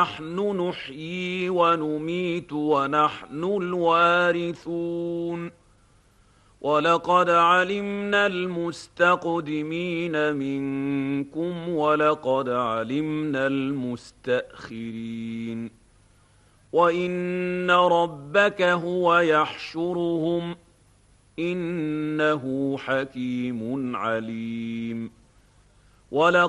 نحن نحيي ونميت ونحن الوارثون ولقد علمنا المستقدمين منكم ولقد علمنا المستأخرين وإن ربك هو يحشرهم إنه حكيم عليم